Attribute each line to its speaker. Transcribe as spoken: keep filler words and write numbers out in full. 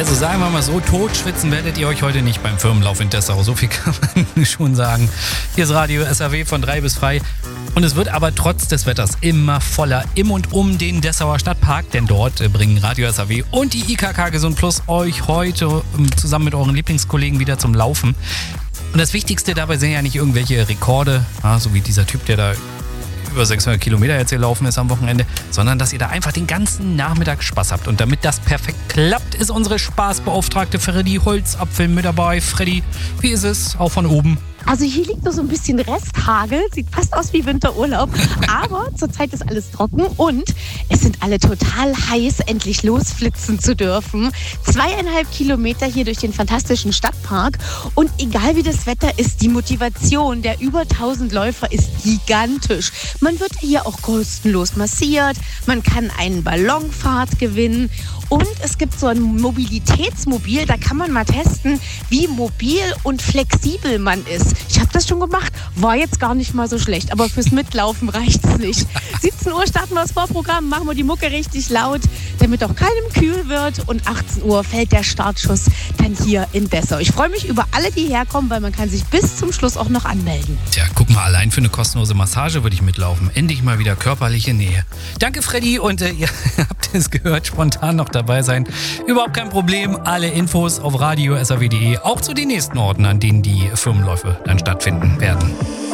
Speaker 1: Also sagen wir mal so, totschwitzen werdet ihr euch heute nicht beim Firmenlauf in Dessau. So viel kann man schon sagen. Hier ist Radio S R W von drei bis frei. Und es wird aber trotz des Wetters immer voller im und um den Dessauer Stadtpark. Denn dort bringen Radio S R W und die I K K Gesund Plus euch heute zusammen mit euren Lieblingskollegen wieder zum Laufen. Und das Wichtigste dabei sind ja nicht irgendwelche Rekorde, ja, so wie dieser Typ, der da über sechshundert Kilometer jetzt gelaufen ist am Wochenende, sondern dass ihr da einfach den ganzen Nachmittag Spaß habt. Und damit das perfekt klappt, ist unsere Spaßbeauftragte Freddy Holzapfel mit dabei. Freddy, wie ist es? Auch von oben?
Speaker 2: Also hier liegt noch so ein bisschen Resthagel, sieht fast aus wie Winterurlaub, aber zurzeit ist alles trocken und es sind alle total heiß, endlich losflitzen zu dürfen. Zweieinhalb Kilometer hier durch den fantastischen Stadtpark und egal wie das Wetter ist, die Motivation der über tausend Läufer ist gigantisch. Man wird hier auch kostenlos massiert, man kann einen Ballonfahrt gewinnen und es gibt so ein Mobilitätsmobil, da kann man mal testen, wie mobil und flexibel man ist. Ich habe das schon gemacht, war jetzt gar nicht mal so schlecht, aber fürs Mitlaufen reicht es nicht. siebzehn Uhr starten wir das Vorprogramm, machen wir die Mucke richtig laut, damit auch keinem kühl wird und achtzehn Uhr fällt der Startschuss dann hier in Dessau. Ich freue mich über alle, die herkommen, weil man kann sich bis zum Schluss auch noch anmelden.
Speaker 1: Tja, guck mal, allein für eine kostenlose Massage würde ich mitlaufen. Endlich mal wieder körperliche Nähe. Danke Freddy und äh, ihr habt es gehört, spontan noch dabei sein. Überhaupt kein Problem, alle Infos auf radio s r w punkt d e, auch zu den nächsten Orten, an denen die Firmenläufe dann stattfinden werden.